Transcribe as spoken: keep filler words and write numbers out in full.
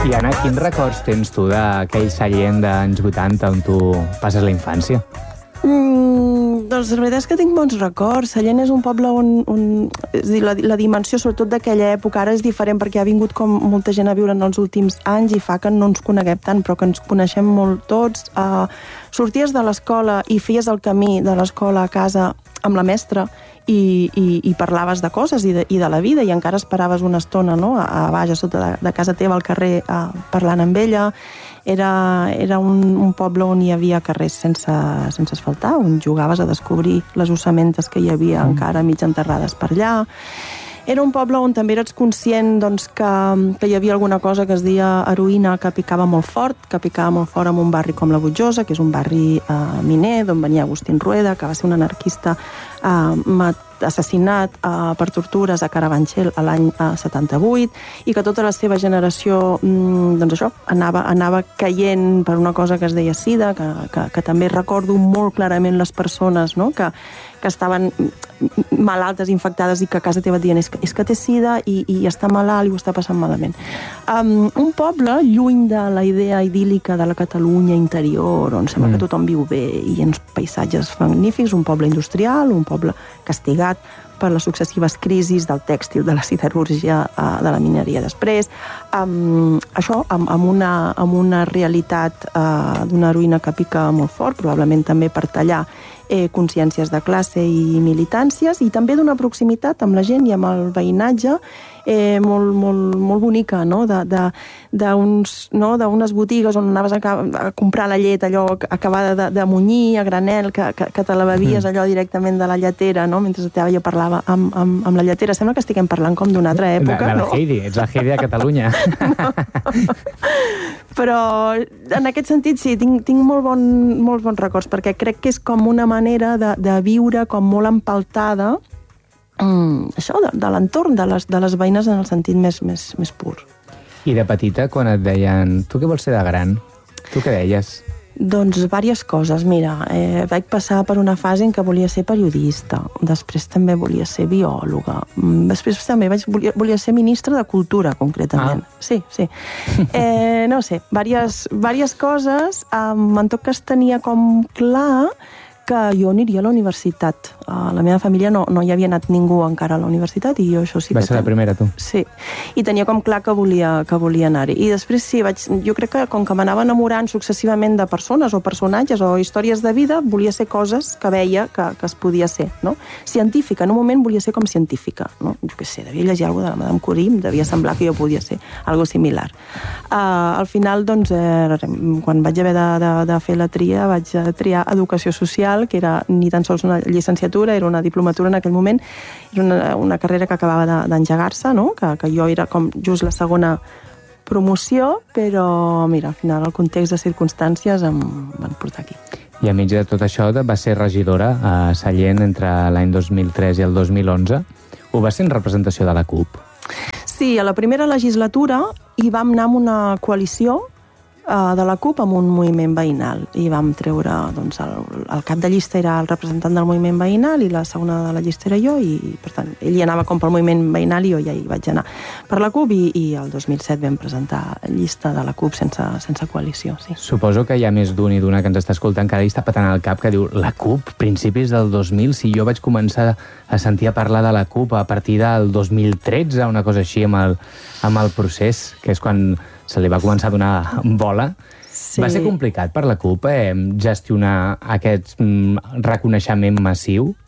I Anna, quins records tens tu d'aquell Sallent d'anys vuitanta on tu passes la infància? Mm, doncs la veritat és que tinc bons records. Sallent és un poble on... on és dir, la, la dimensió, sobretot d'aquella època, ara és diferent perquè ha vingut com molta gent a viure en els últims anys i fa que no ens coneguem tant, però que ens coneixem molt tots. Uh, sorties de l'escola i feies el camí de l'escola a casa amb la mestra i, i, i parlaves de coses i de, i de la vida i encara esperaves una estona, no? a, a baix, a sota de, de casa teva, al carrer, uh, parlant amb ella. Era, era un, un poble on hi havia carrers sense, sense asfaltar, on jugaves a descobrir les ossamentes que hi havia mm. encara mig enterrades per allà. Era un poble on també eres conscient doncs, que, que hi havia alguna cosa que es deia heroïna que picava molt fort, que picava molt fort en un barri com la Butjosa, que és un barri eh, miner, d'on venia Agustín Rueda, que va ser un anarquista eh, assassinat eh, per tortures a Carabanchel l'any eh, setanta-vuit, i que tota la seva generació mm, doncs això, anava, anava caient per una cosa que es deia sida, que, que, que també recordo molt clarament les persones, no? que, que estaven malaltes, infectades, i que a casa teva et diuen és que, és que té sida i, i està malalt i ho està passant malament. Um, un poble lluny de la idea idíl·lica de la Catalunya interior, on sembla mm. que tothom viu bé i uns paisatges magnífics, un poble industrial, un poble castigat per les successives crisis del tèxtil, de la siderúrgia, de la mineria després. Um, això, amb, amb, una, amb una realitat uh, d'una heroïna que pica molt fort, probablement també per tallar eh, consciències de classe i militàncies, i també d'una proximitat amb la gent i amb el veïnatge eh, molt, molt, molt bonica, no? de, de, d'uns, no? d'unes botigues on anaves a, a comprar la llet allò acabada de, de munyir a granel, que, que, que te la bevies allò directament de la lletera, no? Mentre jo parlava amb, amb, amb la lletera. Sembla que estiguem parlant com d'una altra època. De, de la no? Heidi, ets la Heidi de Catalunya. No. Però en aquest sentit sí, tinc, tinc molt, bon, molt bons records, perquè crec que és com una manera de, de viure com molt empaltada mm, això, de, de l'entorn, de les, de les veïnes en el sentit més, més, més pur. I de petita, quan et deien tu què vols ser de gran? Tu què deies? Doncs diverses coses. Mira, eh, vaig passar per una fase en què volia ser periodista, després també volia ser biòloga, després també vaig, volia, volia ser ministra de Cultura, concretament. Ah. Sí, sí. Eh, no sé, diverses, diverses coses. Um, en tot cas tenia com clar que jo aniria a la universitat. A la meva família no, no hi havia anat ningú encara a la universitat i jo això sí que... Va ser la primera, tu? Sí, i tenia com clar que volia, que volia anar-hi. I després sí, vaig, jo crec que com que m'anava enamorant successivament de persones o personatges o històries de vida, volia ser coses que veia que, que es podia ser, no? Científica, en un moment volia ser com científica, no? Jo què sé, devia llegir alguna cosa de la Madame Curie, em devia semblar que jo podia ser algo similar. Uh, al final, doncs, eh, quan vaig haver de, de, de fer la tria, vaig triar Educació Social, que era ni tan sols una llicenciatura, era una diplomatura en aquell moment, era una, una carrera que acabava de, d'engegar-se, no? que, que jo era com just la segona promoció, però mira, al final el context de circumstàncies em van portar aquí. I a mig de tot això va ser regidora a Sallent entre l'any dos mil tres i el dos mil onze. Ho va ser en representació de la CUP? Sí, a la primera legislatura hi vam anar amb una coalició de la CUP amb un moviment veïnal i vam treure, doncs, el, el cap de llista era el representant del moviment veïnal i la segona de la llista era jo i, per tant, ell hi anava com pel moviment veïnal i jo ja hi vaig anar per la CUP i, i el dos mil set vam presentar llista de la CUP sense, sense coalició, sí. Suposo que hi ha més d'un i d'una que ens està escoltant que ara hi està patant al cap que diu la CUP, principis del dos mil, si jo vaig començar a sentir a parlar de la CUP a partir del dos mil tretze, una cosa així amb el, amb el procés, que és quan se li va començar a donar bola. Sí. Va ser complicat per la CUP eh, gestionar aquest mm, reconeixement massiu?